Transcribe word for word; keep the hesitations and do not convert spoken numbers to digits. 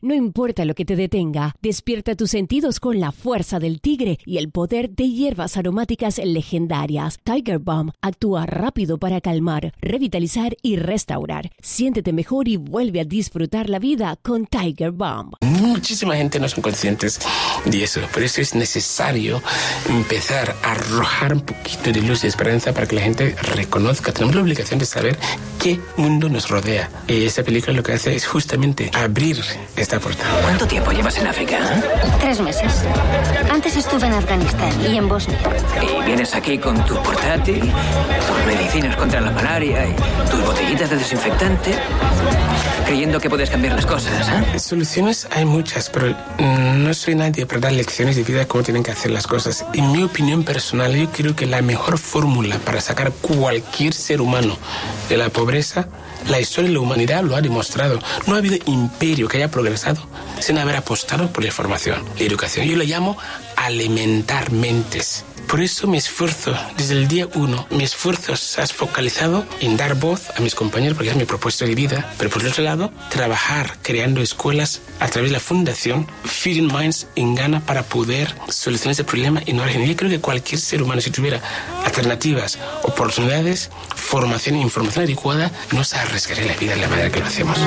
No importa lo que te detenga, despierta tus sentidos con la fuerza del tigre y el poder de hierbas aromáticas legendarias. Tiger Balm actúa rápido para calmar, revitalizar y restaurar. Siéntete mejor y vuelve a disfrutar la vida con Tiger Balm. Muchísima gente no son conscientes de eso, por eso es necesario empezar a arrojar un poquito de luz y esperanza para que la gente reconozca. Tenemos la obligación de saber qué mundo nos rodea. Y esta película lo que hace es justamente abrir esta puerta. ¿Cuánto tiempo llevas en África? Tres meses. Antes estuve en Afganistán y en Bosnia. Y vienes aquí con tu portátil, tus medicinas contra la malaria y tus botellitas de desinfectante, creyendo que puedes cambiar las cosas, ¿eh? Soluciones hay muchas, pero no soy nadie para dar lecciones de vida de cómo tienen que hacer las cosas. En mi opinión personal, yo creo que la mejor fórmula para sacar cualquier ser humano de la pobreza, la historia de la humanidad lo ha demostrado. No ha habido imperio que haya progresado sin haber apostado por la información, la educación. Yo lo llamo alimentar mentes. Por eso mi esfuerzo, desde el día uno, mi esfuerzo se ha focalizado en dar voz a mis compañeros, porque es mi propósito de vida, pero por el otro lado, trabajar creando escuelas a través de la fundación Feeding Minds en Ghana para poder solucionar ese problema y no Yo creo que cualquier ser humano, si tuviera alternativas, oportunidades, formación e información adecuada, no se arriesgaría la vida de la manera que lo hacemos.